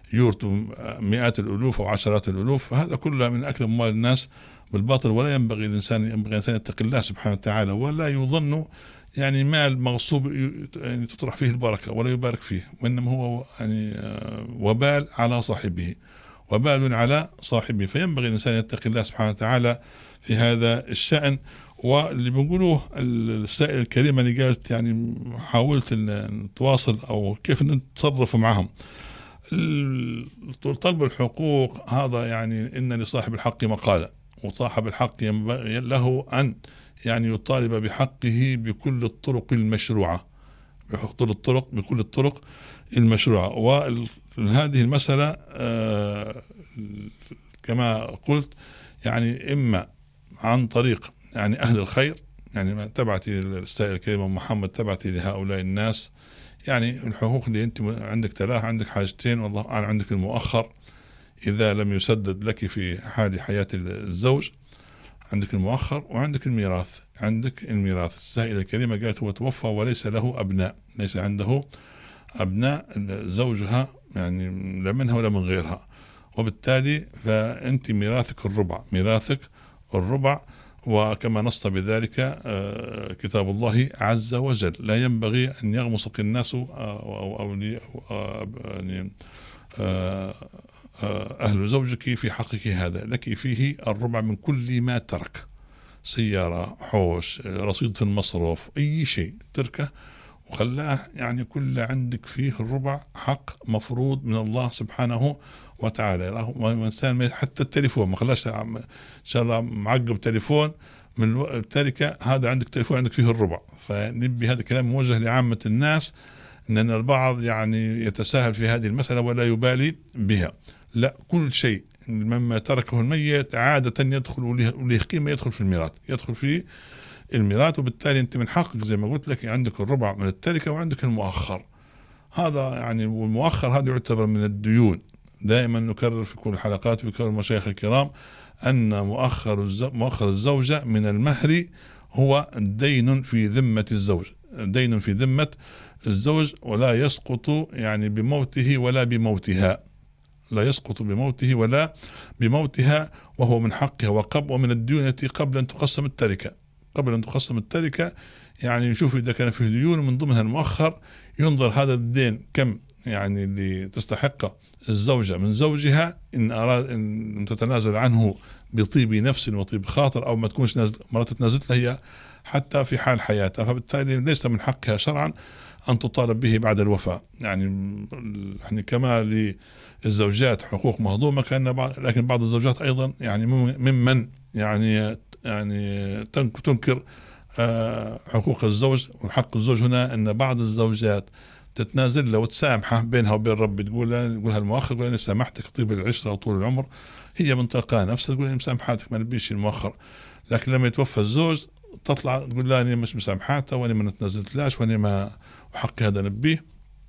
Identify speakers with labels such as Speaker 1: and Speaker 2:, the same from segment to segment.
Speaker 1: يورثوا مئات الألوف أو عشرات الألوف، فهذا كله من أكل أموال الناس بالباطل. ولا ينبغي الإنسان يتقي الله سبحانه وتعالى، ولا يظن يعني مال مغصوب يعني تطرح فيه البركة ولا يبارك فيه، وإنما هو يعني وبال على صاحبه، وبال على صاحبه. فينبغي الإنسان يتقي الله سبحانه وتعالى في هذا الشأن. واللي بنقولوه السائل الكريمة اللي قالت يعني حاولت نتواصل أو كيف نتصرف معهم. طلب الحقوق هذا يعني إن لصاحب الحق مقالة، وصاحب الحق ينبغي له أن يعني يطالب بحقه بكل الطرق المشروعة، بكل الطرق المشروعة. وهذه المسألة كما قلت يعني إما عن طريق يعني أهل الخير، يعني تبعتي السائل الكريم محمد، تبعتي لهؤلاء الناس يعني الحقوق اللي أنت عندك تلاها، عندك حاجتين والله أعلم، عندك المؤخر إذا لم يسدد لك في حال حياة الزوج، عندك المؤخر، وعندك الميراث. عندك الميراث. السائلة الكريمة قالت هو توفى وليس له أبناء، ليس عنده أبناء، زوجها يعني لا منها ولا من غيرها، وبالتالي فأنت ميراثك الربع، ميراثك الربع. وكما نص بذلك كتاب الله عز وجل، لا ينبغي أن يغمسك الناس أو يعني أهل زوجك في حقك هذا، لك فيه الربع من كل ما ترك، سيارة، حوش، رصيد في المصروف، أي شيء تركه وخلاه يعني كل عندك فيه الربع، حق مفروض من الله سبحانه وتعالى. الإنسان حتى التليفون ما خلاش إن شاء الله معقب تليفون من التركة، هذا عندك تليفون عندك فيه الربع. فنبي هذا كلام موجه لعامة الناس، أن البعض يعني يتساهل في هذه المسألة ولا يبالي بها. لا، كل شيء مما تركه الميت عادة يدخل وليه قيمة، يدخل في الميراث، يدخل في الميراث. وبالتالي أنت من حقك زي ما قلت لك عندك الربع من التركة وعندك المؤخر. هذا يعني، والمؤخر هذا يعتبر من الديون. دائما نكرر في كل الحلقات ويكرر المشايخ الكرام أن مؤخر الزوجة من المهر هو دين في ذمة الزوج، دين في ذمة الزوج، ولا يسقط يعني بموته ولا بموتها، لا يسقط بموته ولا بموتها، وهو من حقها ومن الديون التي قبل أن تقسم التركة. قبل أن تقسم التركة يعني يشوف إذا كان فيه ديون من ضمنها المؤخر، ينظر هذا الدين كم يعني اللي تستحق الزوجة من زوجها، إن أراد أن تتنازل عنه بطيب نفس وطيب خاطر، أو ما تكونش مرات تنازلت لها هي حتى في حال حياتها، فبالتالي ليس من حقها شرعا أن تطالب به بعد الوفاة. يعني كما للزوجات حقوق مهضومة، لكن بعض الزوجات أيضا يعني ممن يعني تنكر حقوق الزوج وحق الزوج. هنا أن بعض الزوجات تتنازل له وتسامحه بينها وبين رب، تقولها المؤخر، تقول أنا سامحتك طيب العشرة وطول العمر، هي من تلقاء نفسها تقول أنا مسامحاتك ما نبيش المؤخر. لكن لما يتوفى الزوج تطلع تقول لا أنا مش مسامحاته وأنا ما نتنازلتلاش وأنا ما حقي هذا نبيه.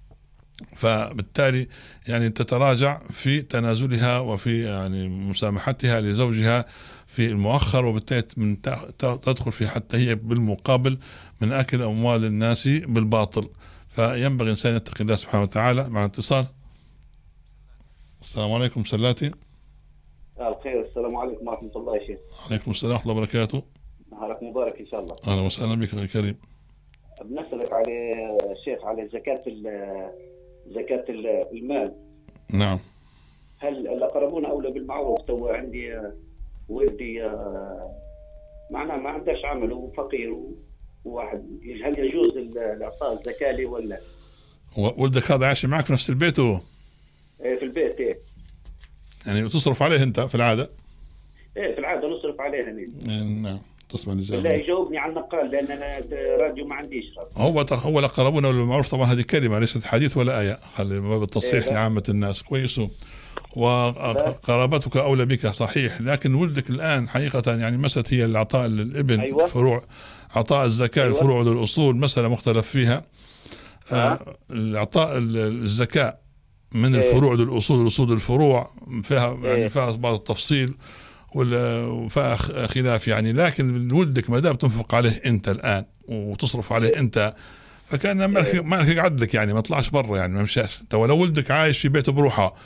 Speaker 1: فبالتالي يعني تتراجع في تنازلها وفي يعني مسامحتها لزوجها في المؤخر، وبالتالي تدخل في حتى هي بالمقابل من أكل أموال الناس بالباطل. فينبغي الإنسان يتقي الله سبحانه وتعالى. مع اتصال. السلام عليكم سلاتي.
Speaker 2: الخير، السلام عليكم ورحمة الله يا شيخ.
Speaker 1: عليكم السلام ورحمة الله وبركاته.
Speaker 2: نهارك مبارك إن شاء الله.
Speaker 1: أهلا وسهلا بك يا كريم.
Speaker 2: بنسألك على الشيخ على زكاة المال.
Speaker 1: نعم.
Speaker 2: هل الأقربون أولى بالمعروف؟ تو عندي ولدي معناه ما عندهش عمل وفقير وواحد، هل يجوز الإعطاء الزكاة لي ولا؟
Speaker 1: ولدك هذا عايش معك في نفس البيت هو؟
Speaker 2: إيه في البيت. إيه
Speaker 1: يعني تصرف عليه أنت في العادة؟
Speaker 2: إيه في العادة نصرف عليه أنا.
Speaker 1: نعم. تسمع الإجابة.
Speaker 2: لا يجاوبني على النقال لأن أنا راديو ما عنديش.
Speaker 1: هو الأقربون أولى بالمعروف طبعا هذه كلمة ليست حديث ولا آية، خلي باب التصحيح
Speaker 2: إيه
Speaker 1: لعامة الناس. كويس. وقرابتك أولى بك صحيح، لكن ولدك الآن حقيقة يعني مسألة هي العطاء للابن.
Speaker 2: أيوة.
Speaker 1: فروع عطاء الزكاة. أيوة. الفروع للأصول مسألة مختلف فيها. العطاء الزكاة من الفروع للأصول، الأصول الفروع فيها يعني فيها بعض التفصيل وفيها خلاف يعني. لكن ولدك ما دام تنفق عليه أنت الآن وتصرف عليه أنت، فكان مالك عدلك يعني ما طلعش برا يعني ما مشاش. انت ولو ولدك عايش في بيته بروحه